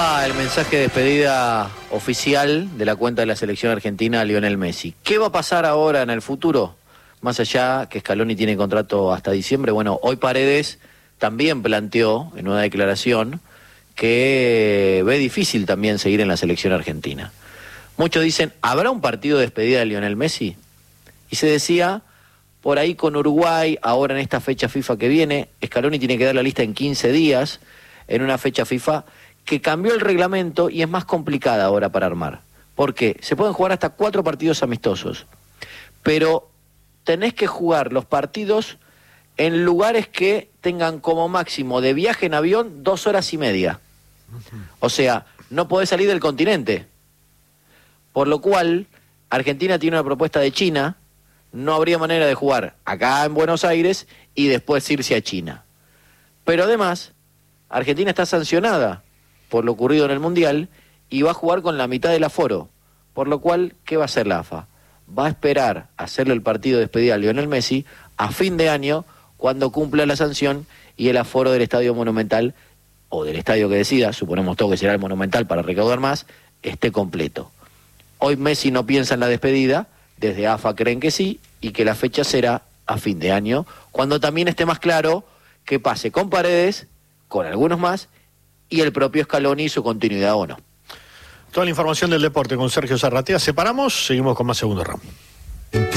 Estaba el mensaje de despedida oficial de la cuenta de la selección argentina a Lionel Messi. ¿Qué va a pasar ahora en el futuro? Más allá que Scaloni tiene contrato hasta diciembre, bueno, hoy Paredes también planteó en una declaración que ve difícil también seguir en la selección argentina. Muchos dicen, ¿habrá un partido de despedida de Lionel Messi? Y se decía, por ahí con Uruguay, ahora en esta fecha FIFA que viene, Scaloni tiene que dar la lista en 15 días, en una fecha FIFA que cambió el reglamento y es más complicada ahora para armar. ¿Por qué? Se pueden jugar hasta 4 partidos amistosos, pero tenés que jugar los partidos en lugares que tengan como máximo de viaje en avión 2 horas y media. O sea, no podés salir del continente. Por lo cual, Argentina tiene una propuesta de China, no habría manera de jugar acá en Buenos Aires y después irse a China. Pero además, Argentina está sancionada por lo ocurrido en el Mundial y va a jugar con la mitad del aforo. Por lo cual, ¿qué va a hacer la AFA? Va a esperar a hacerle el partido de despedida a Lionel Messi a fin de año, cuando cumpla la sanción y el aforo del Estadio Monumental, o del estadio que decida, suponemos todo que será el Monumental para recaudar más, esté completo. Hoy Messi no piensa en la despedida, desde AFA creen que sí, y que la fecha será a fin de año, cuando también esté más claro que pase con Paredes, con algunos más, y el propio Scaloni y su continuidad o no. Toda la información del deporte con Sergio Zarratea. Separamos, seguimos con más Segundo Round.